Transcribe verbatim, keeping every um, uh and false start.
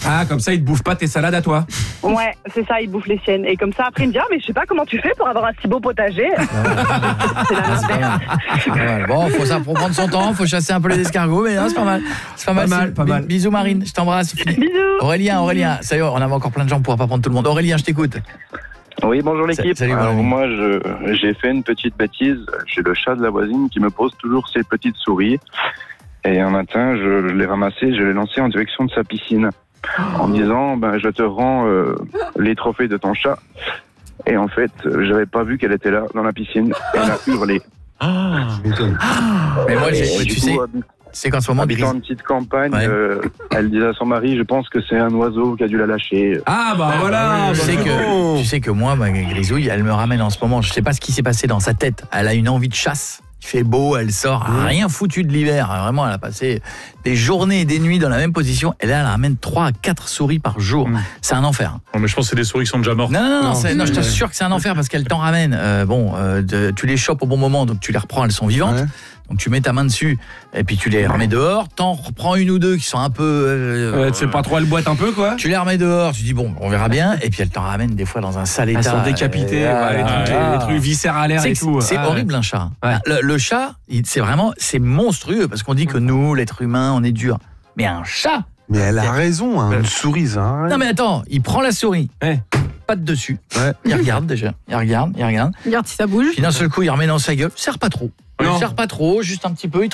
Ah, comme ça, il te bouffe pas tes salades à toi. Ouais, c'est ça, il bouffe les siennes. Et comme ça, après, il me dit, ah, mais je sais pas comment tu fais pour avoir un si beau potager. C'est la C'est pas mal. C'est pas mal. Bon, faut ça pour prendre son temps, faut chasser un peu les escargots, mais non, c'est pas mal. C'est pas, Pas mal, mal, c'est- pas mal. Bisous Marine, je t'embrasse. Bisous. Aurélien, Aurélien, ça y est, on avait encore plein de gens pour pas prendre tout le monde. Aurélien, je t'écoute. Oui, bonjour l'équipe. Salut, Alors, Valérie. moi, je, j'ai fait une petite bêtise. J'ai le chat de la voisine qui me pose toujours ses petites souris. Et un matin, je, je l'ai ramassé, je l'ai lancé en direction de sa piscine. En disant, ben, je te rends euh, les trophées de ton chat. Et en fait, euh, j'avais pas vu qu'elle était là, dans la piscine. Elle a hurlé. Mais moi, j'ai- Et tu du sais, coup, habi- c'est qu'en ce moment, habitant Gris- une petite campagne, Ouais. euh, elle disait à son mari, je pense que c'est un oiseau qui a dû la lâcher. Ah, bah voilà. tu bah, sais c'est bon. que, tu sais que moi, ma Grisouille, elle me ramène en ce moment, je sais pas ce qui s'est passé dans sa tête. Elle a une envie de chasse. Il fait beau, elle sort, rien foutu de l'hiver. Vraiment, elle a passé des journées et des nuits dans la même position. Et là, elle ramène trois à quatre souris par jour. Mm. C'est un enfer. Non, mais je pense que c'est des souris qui sont déjà mortes. Non, non, non, Non, c'est- non, je t'assure que c'est un enfer parce qu'elle t'en ramène. Euh, bon, euh, de- tu les chopes au bon moment, donc tu les reprends, elles sont vivantes. Ouais. Donc tu mets ta main dessus et puis tu les remets dehors. T'en reprends une ou deux qui sont un peu... euh, Ouais, tu sais pas trop, elle boite un peu, quoi. Tu les remets dehors, tu dis bon, on verra bien. Et puis elle t'en ramène des fois dans un sale état. Elles sont décapitées, Et, ouais, ah, les, trucs, ah, les trucs viscéralaires c'est et que tout. C'est Ah, horrible un chat. Ouais. Le, le chat, il- c'est vraiment, c'est monstrueux parce qu'on dit que nous, l'être humain, on est dur. Mais un chat. Mais elle a raison, hein, une souris, ça. hein. Non mais attends, il prend la souris, Ouais. patte dessus, Ouais. il regarde déjà, il regarde, il regarde. Regarde si ça bouge. Puis d'un seul coup, il remet dans sa gueule, serre pas trop. Non. Il serre pas trop, juste un petit peu, il